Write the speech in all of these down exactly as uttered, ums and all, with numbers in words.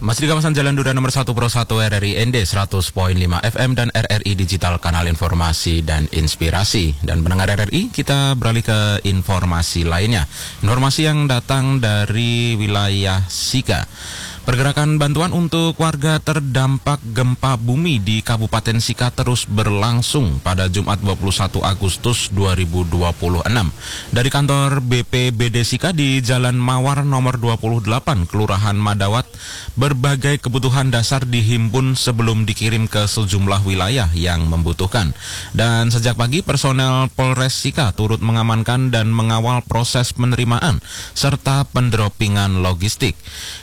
Masih di kawasan Jalan Dura nomor satu Pro satu R R I N D seratus koma lima F M dan R R I Digital, kanal informasi dan inspirasi. Dan pendengar R R I, kita beralih ke informasi lainnya. Informasi yang datang dari wilayah Sika. Pergerakan bantuan untuk warga terdampak gempa bumi di Kabupaten Sika terus berlangsung pada Jumat dua puluh satu Agustus dua ribu dua puluh enam. Dari kantor B P B D Sika di Jalan Mawar nomor dua puluh delapan, Kelurahan Madawat, berbagai kebutuhan dasar dihimpun sebelum dikirim ke sejumlah wilayah yang membutuhkan. Dan sejak pagi, personel Polres Sika turut mengamankan dan mengawal proses penerimaan serta pendropingan logistik.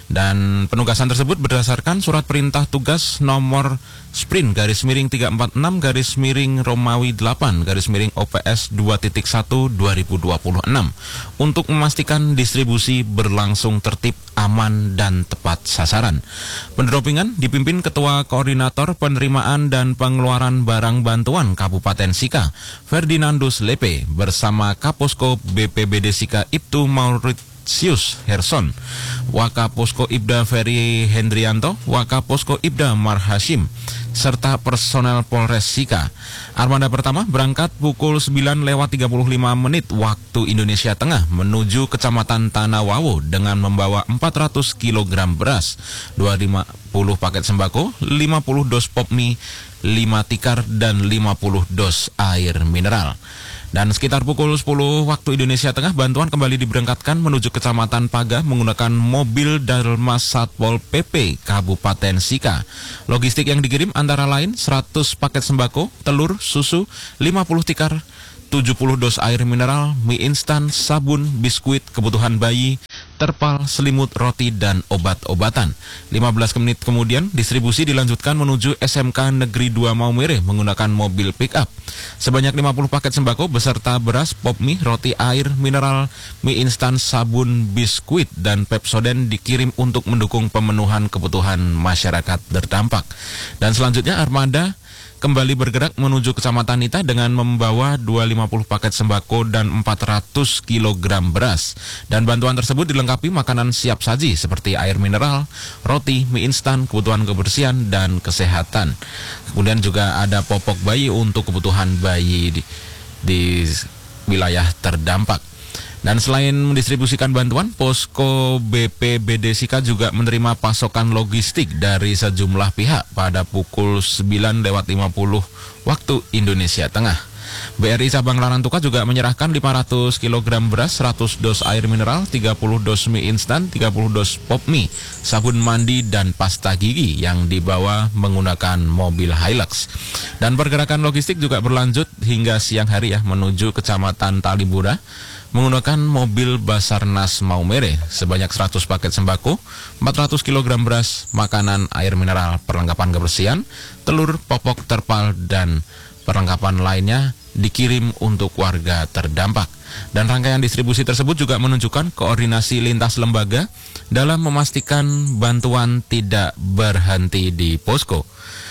Dan penugasan tersebut berdasarkan surat perintah tugas nomor sprint garis miring tiga empat enam garis miring Romawi delapan garis miring O P S dua titik satu dua ribu dua puluh enam untuk memastikan distribusi berlangsung tertib, aman, dan tepat sasaran. Pendropingan dipimpin Ketua Koordinator Penerimaan dan Pengeluaran Barang Bantuan Kabupaten Sika, Ferdinandus Lepe, bersama Kaposko B P B D Sika Ibtu Mauritius Herson, Wakaposko Ibda Ferry Hendrianto, Wakaposko Ibda Mar Hashim, serta personel Polres Sika. Armada pertama berangkat pukul sembilan lewat tiga puluh lima menit waktu Indonesia Tengah menuju Kecamatan Tanawawo dengan membawa empat ratus kilogram beras, dua ratus lima puluh paket sembako, lima puluh dos pop mie, lima tikar, dan lima puluh dos air mineral. Dan sekitar pukul sepuluh waktu Indonesia Tengah, bantuan kembali diberangkatkan menuju Kecamatan Paga menggunakan mobil Dalmas Satpol P P Kabupaten Sika. Logistik yang dikirim antara lain seratus paket sembako, telur, susu, lima puluh tikar, tujuh puluh dos air mineral, mie instan, sabun, biskuit, kebutuhan bayi, terpal, selimut, roti, dan obat-obatan. lima belas menit kemudian, distribusi dilanjutkan menuju S M K Negeri dua Maumere menggunakan mobil pick-up. Sebanyak lima puluh paket sembako beserta beras, pop mie, roti, air mineral, mie instan, sabun, biskuit, dan Pepsodent dikirim untuk mendukung pemenuhan kebutuhan masyarakat terdampak. Dan selanjutnya armada kembali bergerak menuju Kecamatan Nita dengan membawa dua ratus lima puluh paket sembako dan empat ratus kilogram beras. Dan bantuan tersebut dilengkapi makanan siap saji seperti air mineral, roti, mie instan, kebutuhan kebersihan dan kesehatan. Kemudian juga ada popok bayi untuk kebutuhan bayi di, di wilayah terdampak. Dan selain mendistribusikan bantuan, Posko B P B D Sika juga menerima pasokan logistik dari sejumlah pihak pada pukul sembilan lewat lima puluh waktu Indonesia Tengah. B R I Cabang Larantuka juga menyerahkan lima ratus kilogram beras, seratus dos air mineral, tiga puluh dos mie instan, tiga puluh dos pop mie, sabun mandi, dan pasta gigi yang dibawa menggunakan mobil Hilux. Dan pergerakan logistik juga berlanjut hingga siang hari ya menuju Kecamatan Talibura menggunakan mobil Basarnas Maumere sebanyak seratus paket sembako, empat ratus kilogram beras, makanan, air mineral, perlengkapan kebersihan, telur, popok, terpal, dan perlengkapan lainnya dikirim untuk warga terdampak. Dan rangkaian distribusi tersebut juga menunjukkan koordinasi lintas lembaga dalam memastikan bantuan tidak berhenti di posko.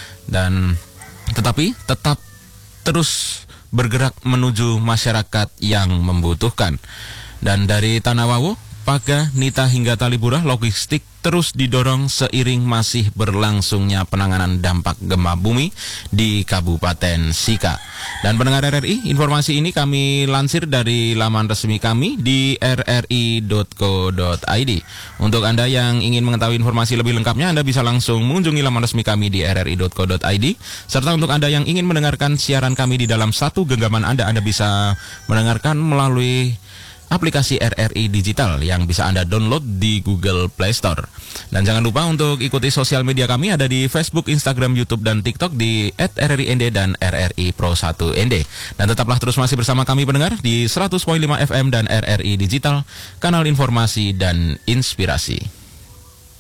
Dan tetapi tetap terus bergerak menuju masyarakat yang membutuhkan. Dan dari Tanawawo, Paga, Nita hingga Talibura, logistik terus didorong seiring masih berlangsungnya penanganan dampak gempa bumi di Kabupaten Sika. Dan pendengar R R I, informasi ini kami lansir dari laman resmi kami di r r i dot co dot i d. Untuk Anda yang ingin mengetahui informasi lebih lengkapnya, Anda bisa langsung mengunjungi laman resmi kami di r r i dot co dot i d. Serta untuk Anda yang ingin mendengarkan siaran kami di dalam satu genggaman Anda, Anda bisa mendengarkan melalui aplikasi R R I Digital yang bisa Anda download di Google Play Store. Dan jangan lupa untuk ikuti sosial media kami ada di Facebook, Instagram, YouTube, dan TikTok di et r r i n d dan R R I Pro satu N D. Dan tetaplah terus masih bersama kami pendengar di seratus koma lima F M dan R R I Digital, kanal informasi dan inspirasi.